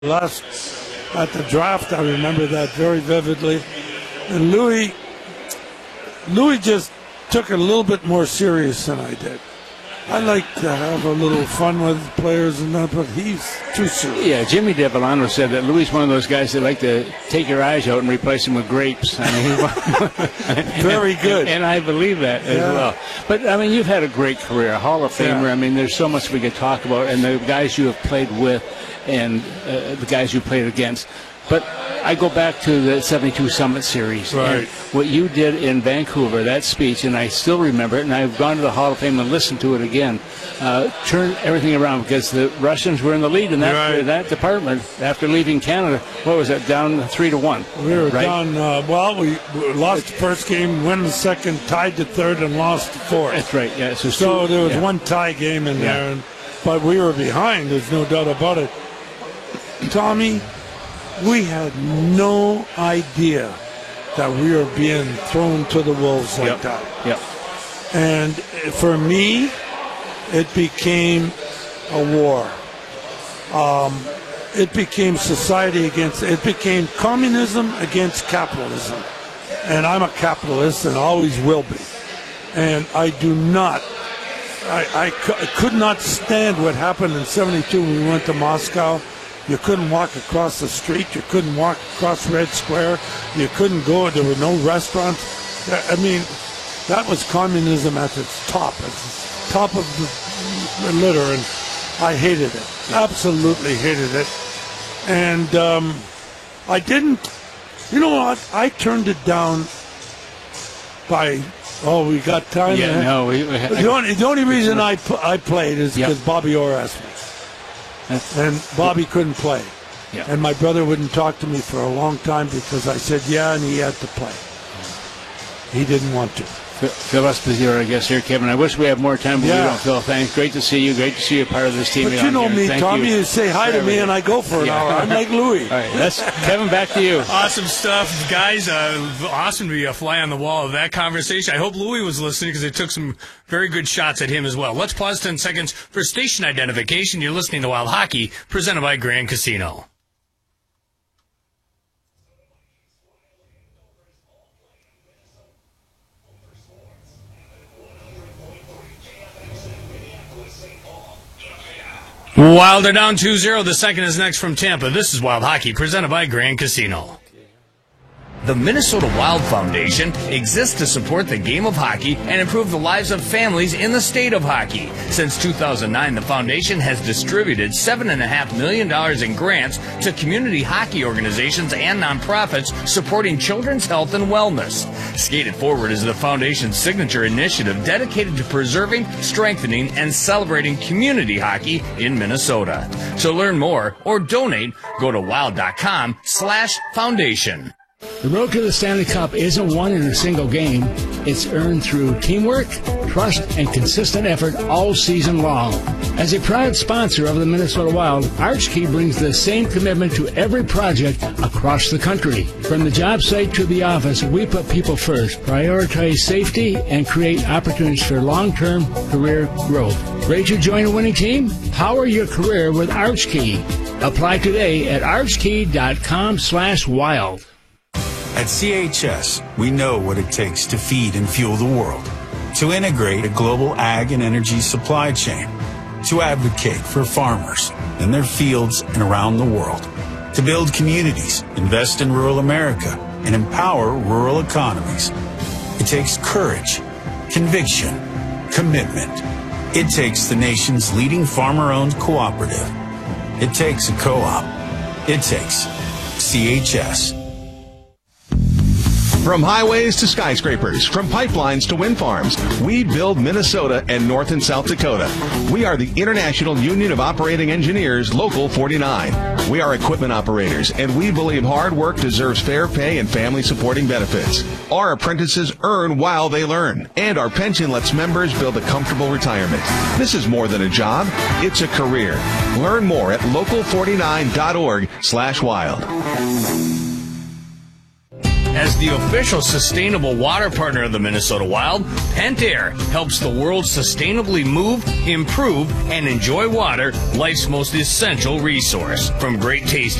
last at the draft. I remember that very vividly. And Louis just took it a little bit more serious than I did. I like to have a little fun with players and that, but he's too serious. Yeah, Jimmy DeVolano said that Louis is one of those guys that like to take your eyes out and replace them with grapes. I mean, very good. And I believe that as well. But, I mean, you've had a great career, a Hall of Famer. Yeah. I mean, there's so much we could talk about, and the guys you have played with and the guys you played against. But I go back to the 72 Summit Series. Right. And what you did in Vancouver, that speech, and I still remember it, and I've gone to the Hall of Fame and listened to it again, turned everything around because the Russians were in the lead in that department after leaving Canada. What was that, down 3-1? We were down, we lost the first game, won the second, tied the third, and lost the fourth. That's right, yeah. So there was one tie game in there, but we were behind, there's no doubt about it. Tommy, we had no idea that we were being thrown to the wolves like that. Yep. And for me, it became a war. It became it became communism against capitalism. And I'm a capitalist and always will be. And I could not stand what happened in 72 when we went to Moscow. You couldn't walk across the street. You couldn't walk across Red Square. You couldn't go. There were no restaurants. I mean, that was communism at its top of the litter, and I hated it. Absolutely hated it. And I didn't. You know what? I turned it down by. Oh, we got time. Yeah, no. The only reason I played is because Bobby Orr asked me. And Bobby couldn't play. Yeah. And my brother wouldn't talk to me for a long time because I said, and he had to play. He didn't want to. Phil Esposito, I guess, here, Kevin. I wish we had more time, but we don't, Phil. Thanks. Great to see you. Great to see you a part of this team. But you know me, Tommy. You say hi to me, and I go for an hour. I'm like Louis. All right, Kevin, back to you. Awesome stuff, guys. Awesome to be a fly on the wall of that conversation. I hope Louis was listening because it took some very good shots at him as well. Let's pause 10 seconds for station identification. You're listening to Wild Hockey, presented by Grand Casino. Wild are down 2-0. The second is next from Tampa. This is Wild Hockey, presented by Grand Casino. The Minnesota Wild Foundation exists to support the game of hockey and improve the lives of families in the state of hockey. Since 2009, the foundation has distributed $7.5 million in grants to community hockey organizations and nonprofits supporting children's health and wellness. Skate It Forward is the foundation's signature initiative dedicated to preserving, strengthening, and celebrating community hockey in Minnesota. To learn more or donate, go to wild.com/foundation. The road to the Stanley Cup isn't won in a single game. It's earned through teamwork, trust, and consistent effort all season long. As a proud sponsor of the Minnesota Wild, Archkey brings the same commitment to every project across the country. From the job site to the office, we put people first, prioritize safety, and create opportunities for long-term career growth. Ready to join a winning team? Power your career with Archkey. Apply today at archkey.com/wild. At CHS, we know what it takes to feed and fuel the world, to integrate a global ag and energy supply chain, to advocate for farmers in their fields and around the world, to build communities, invest in rural America, and empower rural economies. It takes courage, conviction, commitment. It takes the nation's leading farmer-owned cooperative. It takes a co-op. It takes CHS. From highways to skyscrapers, from pipelines to wind farms, we build Minnesota and North and South Dakota. We are the International Union of Operating Engineers, Local 49. We are equipment operators, and we believe hard work deserves fair pay and family-supporting benefits. Our apprentices earn while they learn, and our pension lets members build a comfortable retirement. This is more than a job, it's a career. Learn more at local49.org/wild. As the official sustainable water partner of the Minnesota Wild, Pentair helps the world sustainably move, improve, and enjoy water, life's most essential resource. From great taste